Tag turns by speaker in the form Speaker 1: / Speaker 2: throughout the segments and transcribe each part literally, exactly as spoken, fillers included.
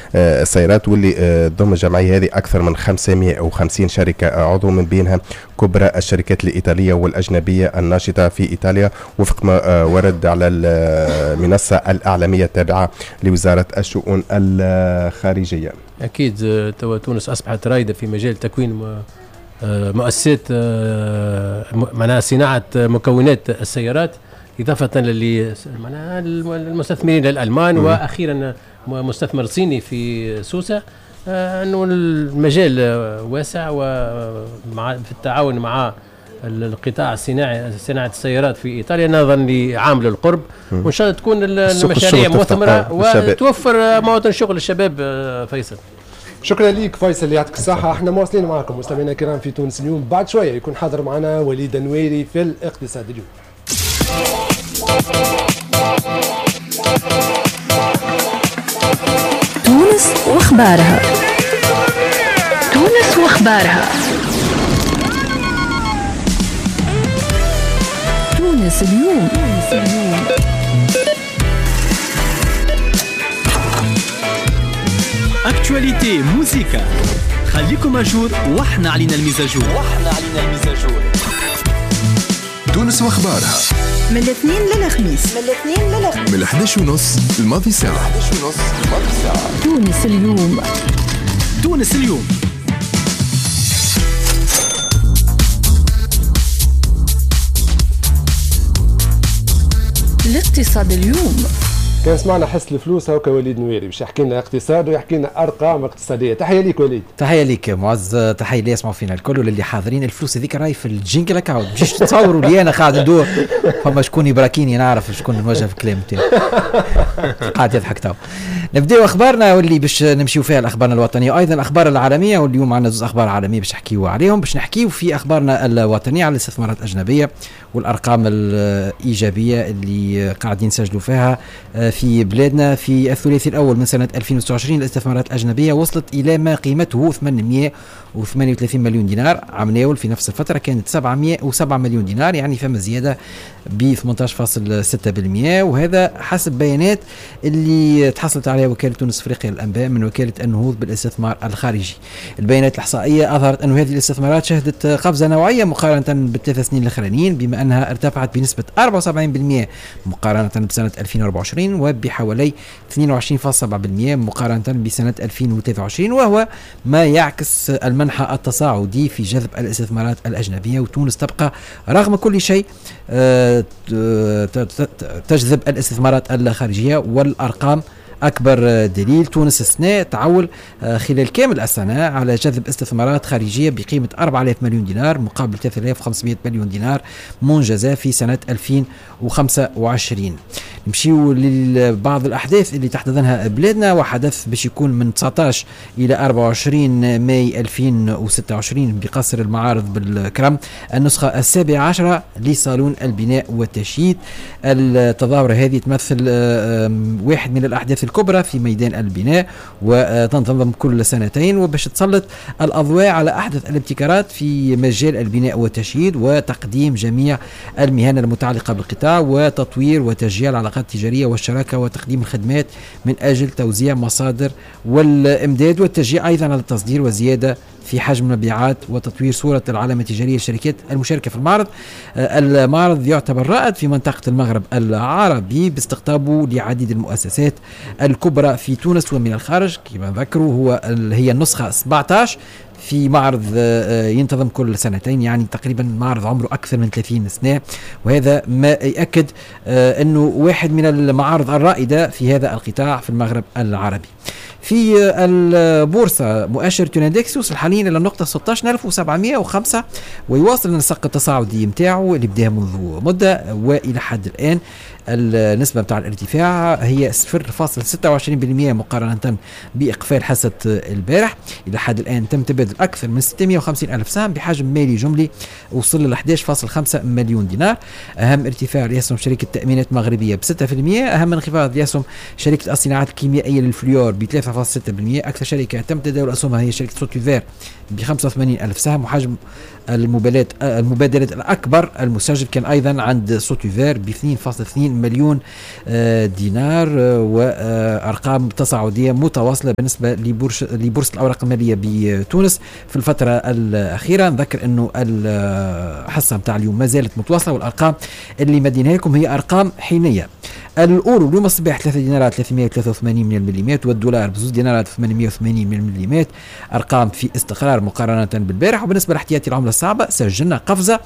Speaker 1: السيارات، واللي ضم الجمعية هذه أكثر من خمسمائة وخمسين شركة عضو، من بينها كبرى الشركات الإيطالية والأجنبية الناشطة في إيطاليا وفق ما ورد على المنصة الإعلامية التابعة لوزارة الشؤون الخارجية.
Speaker 2: أكيد توا تونس أصبحت رائدة في مجال تكوين مؤسسات معناها صناعة مكونات السيارات، إضافة للي معناها المستثمرين الألمان وأخيرا مستثمر صيني في سوسة. أنه المجال واسع ومع في التعاون مع القطاع الصناعي صناعة السيارات في إيطاليا نظرا لعامل القرب، وإن شاء الله تكون المشاريع مثمرة وتوفر مواطن شغل للشباب. فيصل
Speaker 3: شكرا ليك فيصل، يعطيك الصحة. احنا مواصلين معكم مستمعينا الكرام في تونس اليوم. بعد شوية يكون حاضر معنا وليد النويري في الاقتصاد اليوم.
Speaker 4: تونس واخبارها. تونس واخبارها. تونس اليوم. تونس اليوم.
Speaker 5: اكتواليتي موسيقى، خليكم اجور واحنا علينا المزاجور. واحنا علينا المزاجور.
Speaker 6: تونس واخبارها
Speaker 4: من الاثنين للخميس. من الاثنين للخميس.
Speaker 6: من الحداش ونص الماضي ساعة. الحداش ونص الماضي ساعة.
Speaker 4: تونس اليوم.
Speaker 5: تونس اليوم.
Speaker 4: الاقتصاد اليوم.
Speaker 3: كان سمعنا حس الفلوس هوكا وليد نويري باش يحكي لنا اقتصاد ويحكي لنا ارقام اقتصاديه. تحيه ليك وليد.
Speaker 7: تحيه ليك معز، تحيه لي يسمعوا فينا الكل وللي حاضرين. الفلوس هذيك راهي في الجينجل هكا باش تصوروا لي انا قاعد ندور فما شكون يبراكيني نعرف شكون نوجه في الكلام تاعي قاعد يضحك تو. نبداو اخبارنا واللي باش نمشيو فيها الاخبار الوطنيه وايضا الاخبار العالميه، واليوم عندنا زوج اخبار عالميه باش نحكيو عليهم. باش نحكيو في اخبارنا الوطنيه على الاستثمارات الاجنبيه والارقام الايجابيه اللي قاعدين نسجلوا فيها في بلادنا. في الثلاثي الأول من سنة ألفين وستة وعشرين الاستثمارات الأجنبية وصلت إلى ما قيمته ثمانمائة وثمانية وثلاثين مليون دينار. عام ناول في نفس الفترة كانت سبعمائة وسبعة مليون دينار، يعني فما زيادة ب ثمانية عشر فاصلة ستة بالمئة، وهذا حسب بيانات اللي تحصلت عليها وكالة تونس أفريقيا للأنباء من وكالة النهوض بالاستثمار الخارجي. البيانات الإحصائية أظهرت أن هذه الاستثمارات شهدت قفزة نوعية مقارنة بالثلاث سنين الأخرانيين، بما أنها ارتفعت بنسبة أربعة وسبعين بالمئة مقارنة بسنة ألفين وأربعة وعشرين وبحوالي اثنين وعشرين فاصلة سبعة بالمئة مقارنة بسنة ألفين وثلاثة وعشرين، وهو ما يعكس المنحى التصاعدي في جذب الاستثمارات الأجنبية. وتونس تبقى رغم كل شيء تجذب الاستثمارات الخارجية، والأرقام أكبر دليل. تونس السنة تعول خلال كامل السنة على جذب استثمارات خارجية بقيمة أربعة آلاف مليون دينار مقابل ثلاثة آلاف وخمسمائة مليون دينار منجزة في سنة ألفين وخمسة وعشرين. نمشيو لبعض الأحداث اللي تحتضنها بلادنا، وحدث باش يكون من تسعة عشر إلى أربعة وعشرين ماي ألفين وستة وعشرين بقصر المعارض بالكرم، النسخة السابعة عشرة لصالون البناء والتشييد. التظاهرة هذه تمثل واحد من الأحداث الكبرى في ميدان البناء وتنتظم كل سنتين، وباش تسلط الأضواء على أحدث الابتكارات في مجال البناء والتشييد وتقديم جميع المهن المتعلقة بالقطاع وتطوير وتشجيع العلاقات التجارية والشراكة وتقديم الخدمات من أجل توزيع مصادر والإمداد والتشجيع أيضا على التصدير وزيادة في حجم المبيعات وتطوير صورة العلامة التجارية للشركات المشاركة في المعرض. المعرض يعتبر رائد في منطقة المغرب العربي باستقطابه لعديد المؤسسات الكبرى في تونس ومن الخارج. كما ذكروا هو هي النسخة سبعة عشر في معرض ينتظم كل سنتين، يعني تقريبا معرض عمره أكثر من ثلاثين سنة، وهذا ما يأكد أنه واحد من المعارض الرائدة في هذا القطاع في المغرب العربي. في البورصة مؤشر توناندكس يوصل حاليا إلى النقطة ستة عشر ألف وسبعمائة وخمسة ويواصل النسق التصاعدي متاعه اللي بدأ منذ مدة، وإلى حد الآن النسبة بتاع الارتفاع هي صفر فاصلة ستة وعشرين بالمئة مقارنة بإقفال حصة البارح. إلى حد الآن تم تبادل أكثر من ستمائة وخمسين ألف سهم بحجم مالي جملي وصل ل أحد عشر فاصلة خمسة مليون دينار. أهم ارتفاع ليسهم شركة تأمينات مغربية ب ستة بالمئة، أهم انخفاض ليسهم شركة الصناعات الكيميائية للفليور ب ثلاثة فاصلة ستة بالمئة. أكثر شركة تم تداول أسهمها هي شركة سوتيفير ب خمسة وثمانين ألف سهم، وحجم المبادلات المبادلات الأكبر المسجل كان أيضا عند سوتيفير ب اثنين فاصلة اثنين مليون دينار، وأرقام تصاعدية متواصلة بالنسبة لبورصة الأوراق المالية بتونس في الفترة الأخيرة. نذكر أنه الحصة متاع اليوم ما زالت متواصلة، والأرقام اللي مدينها لكم هي أرقام حينية. الأورو اليوم الصباح ثلاثة دينارات ثلاثمائة وثلاثة وثمانين من المليمات، والدولار بزوز دينارات ثمانمائة وثمانين من المليمات، أرقام في استقرار مقارنة بالبارح. وبالنسبة لاحتياطي العملة الصعبة سجلنا قفزة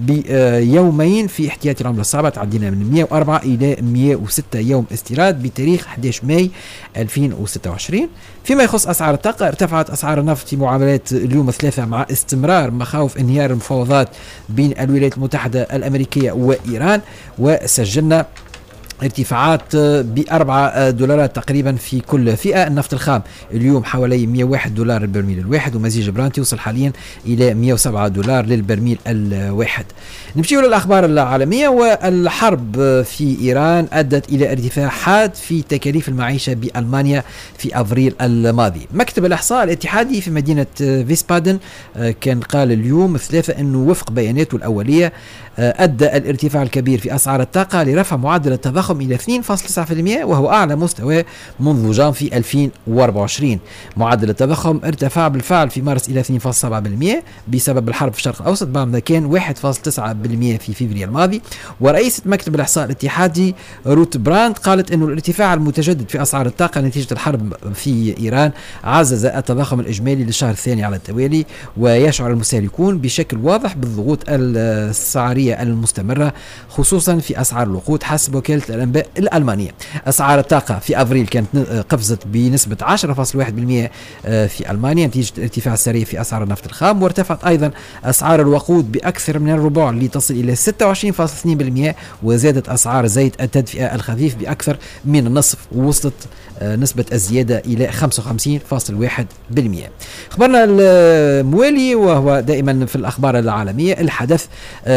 Speaker 7: بيومين في احتياطي العملة الصعبة، تعدينا من مئة وأربعة إلى مئة وستة يوم استيراد بتاريخ أحد عشر ماي ألفين وستة وعشرين. فيما يخص أسعار الطاقة، ارتفعت أسعار النفط في معاملات اليوم الثلاثاء مع استمرار مخاوف انهيار المفاوضات بين الولايات المتحدة الأمريكية وإيران، وسجلنا ارتفاعات بأربعة دولارات تقريبا في كل فئة. النفط الخام اليوم حوالي مئة وواحد دولار للبرميل الواحد، ومزيج برانت يوصل حاليا إلى مئة وسبعة دولار للبرميل الواحد. نمشي للأخبار العالمية، والحرب في إيران أدت إلى ارتفاع حاد في تكاليف المعيشة بألمانيا في أفريل الماضي. مكتب الإحصاء الاتحادي في مدينة فيسبادن كان قال اليوم الثلاثاء أنه وفق بياناته الأولية أدى الارتفاع الكبير في أسعار الطاقة لرفع معدل التضخم إلى اثنين فاصلة تسعة بالمئة، وهو أعلى مستوى منذ جانفي ألفين وأربعة وعشرين. معدل التضخم ارتفع بالفعل في مارس إلى اثنين فاصلة سبعة بالمئة بسبب الحرب في الشرق الأوسط، بعد كان واحد فاصلة تسعة بالمئة في فبراير الماضي. ورئيسة مكتب الإحصاء الاتحادي روت براند قالت أنه الارتفاع المتجدد في أسعار الطاقة نتيجة الحرب في إيران عزز التضخم الإجمالي للشهر الثاني على التوالي، ويشعر المستهلكون بشكل واضح بالضغوط السعرية المستمرة خصوصا في أسعار الوقود حسب وكالة الأنباء الألمانية. أسعار الطاقة في أفريل كانت قفزت بنسبة عشرة فاصلة واحد بالمئة في ألمانيا نتيجة الارتفاع السريع في أسعار النفط الخام، وارتفعت أيضا أسعار الوقود بأكثر من الربع لتصل إلى ستة وعشرين فاصلة اثنين بالمئة، وزادت أسعار زيت التدفئة الخفيف بأكثر من النصف ووصلت نسبة الزيادة إلى خمسة وخمسين فاصلة واحد بالمئة. خبرنا الموالي وهو دائما في الأخبار العالمية، الحدث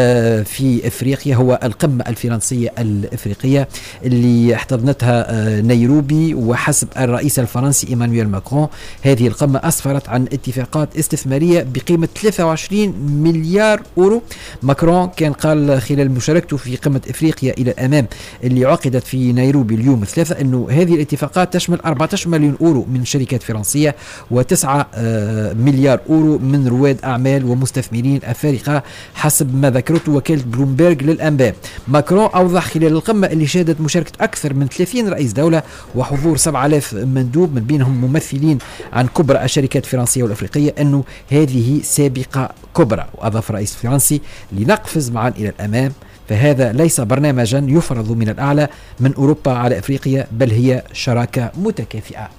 Speaker 7: في إفريقيا هو القمة الفرنسية الإفريقية اللي احتضنتها نيروبي، وحسب الرئيس الفرنسي إيمانويل ماكرون هذه القمة أسفرت عن اتفاقات استثمارية بقيمة ثلاثة وعشرين مليار أورو. ماكرون كان قال خلال مشاركته في قمة إفريقيا إلى الأمام اللي عقدت في نيروبي اليوم الثلاثاء أنه هذه الاتفاقات تشمل أربعة عشر مليون أورو من شركات فرنسية وتسعة مليار أورو من رواد أعمال ومستثمرين أفارقة حسب ما ذكرته وكالة بلومبرغ للأنباء. ماكرون أوضح خلال القمة اللي شهدت مشاركة أكثر من ثلاثين رئيس دولة وحضور سبعة آلاف مندوب من بينهم ممثلين عن كبرى الشركات الفرنسية والأفريقية أنه هذه سابقة كبرى. وأضاف الرئيس الفرنسي لنقفز معا إلى الأمام، فهذا ليس برنامجا يفرض من الأعلى من أوروبا على أفريقيا، بل هي شراكة متكافئة.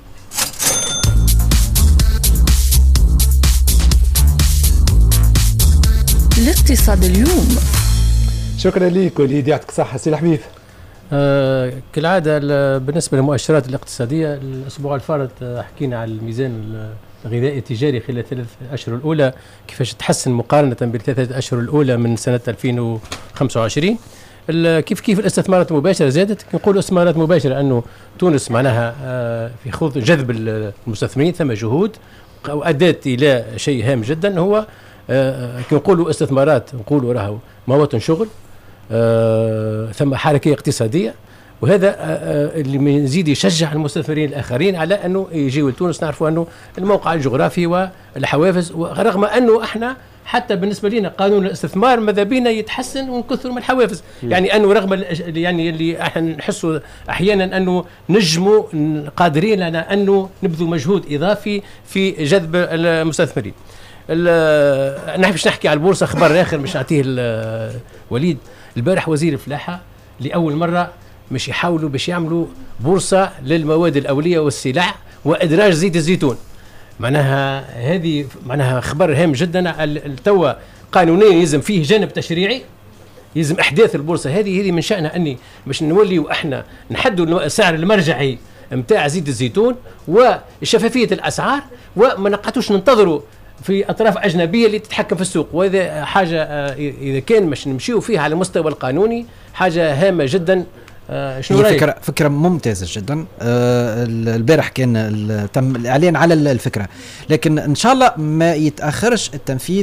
Speaker 4: الاقتصاد اليوم.
Speaker 3: شكرا لك وليد، يعطيك الصحة سي الحبيب.
Speaker 2: آه كالعادة بالنسبة للمؤشرات الاقتصادية الأسبوع الفارط حكينا على الميزان الغذائي التجاري خلال الثلاث أشهر الأولى كيفاش تحسن مقارنة بالثلاثة أشهر الأولى من سنة ألفين وخمسة وعشرين. كيف كيف الاستثمارات المباشرة زادت. نقول استثمارات مباشرة أنه تونس معناها آه في خوض جذب المستثمرين ثم جهود وأدت إلى شيء هام جدا، هو آه كي نقولوا استثمارات نقولوا راهو مواطن شغل، آه ثم حركة اقتصادية، وهذا آه آه اللي يزيد يشجع المستثمرين الآخرين على أنه يجيوا لتونس. نعرفوا أنه الموقع الجغرافي والحوافز، ورغم أنه احنا حتى بالنسبة لنا قانون الاستثمار ماذا بينا يتحسن ونكثر من الحوافز، يعني أنه رغم يعني اللي احنا نحسوا أحيانا أنه نجموا قادرين على أنه نبذوا مجهود إضافي في جذب المستثمرين. نحن باش نحكي على البورصة. خبر آخر مش نعطيه وليد، البارح وزير الفلاحة لأول مرة مش يحاولوا باش يعملوا بورصة للمواد الأولية والسلع وإدراج زيت الزيتون. معناها هذه معناها خبر هام جدا. التوا قانونيا يلزم فيه جانب تشريعي، يلزم احداث البورصه هذه هذه من شأنها اني باش نوليو احنا نحدوا السعر المرجعي نتاع زيت الزيتون وشفافيه الاسعار، وما نقعدوش ننتظروا في اطراف اجنبيه اللي تتحكم في السوق. وهذا حاجه اذا كان مش نمشيو فيها على المستوى القانوني حاجه هامه جدا. آه شنو رأيك؟
Speaker 7: فكرة فكرة ممتازة جدا. آه البارح كان تم الإعلان على الفكرة، لكن إن شاء الله ما يتأخرش التنفيذ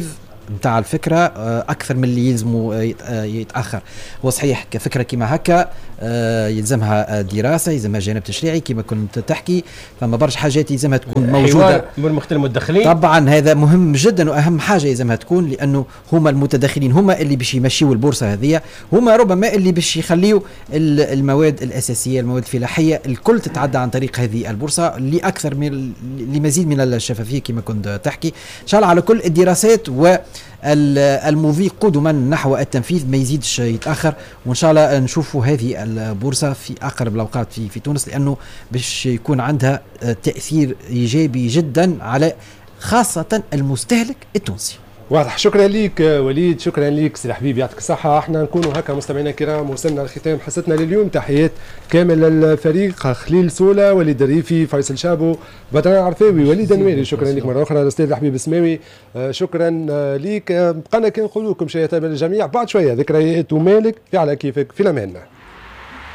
Speaker 7: نتاع الفكره اكثر من اللي يلزموا يتاخر. هو صحيح كفكره كما هكا يلزمها دراسه، يلزمها جانب تشريعي كما كنت تحكي، فما برشا حاجات يلزمها تكون موجوده
Speaker 2: من مختلف المتدخلين.
Speaker 7: طبعا هذا مهم جدا واهم حاجه يلزمها تكون، لانه هما المتدخلين هما اللي باش يمشيوا البورصه هذه، هما ربما اللي باش يخليوا المواد الاساسيه المواد الفلاحيه الكل تتعدى عن طريق هذه البورصه لاكثر من لمزيد من الشفافيه كما كنت تحكي. ان شاء الله على كل الدراسات والمضي قدما نحو التنفيذ ما يزيدش يتاخر، وان شاء الله نشوفوا هذه البورصه في اقرب الاوقات في في تونس، لانه باش يكون عندها تاثير ايجابي جدا على خاصه المستهلك التونسي.
Speaker 3: واضح. شكرا ليك وليد، شكرا ليك سي حبيبي يعطيك الصحة. احنا نكونوا هكا مستمعينا الكرام وصلنا لختام حصتنا لليوم. تحيات كامل الفريق، خليل سولا، وليد الريفي، فيصل شابو، بدران عرفاوي، وليد النويري. شكرا لك مرة أخرى الأستاذ حبيب السماوي. شكرا ليك. بقنا كي نقول لكم شيء طيب للجميع. بعد شوية ذكريات ومالك في على كيفك في الأمان.